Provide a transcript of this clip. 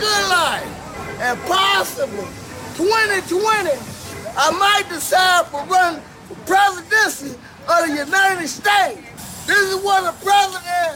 good life. And possibly 2020, I might decide for running for presidency of the United States. This is what the president